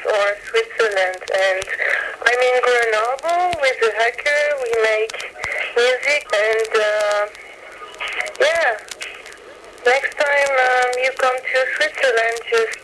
or Switzerland. And I'm in Grenoble with a hacker. We make music and yeah. Next time you come to Switzerland, just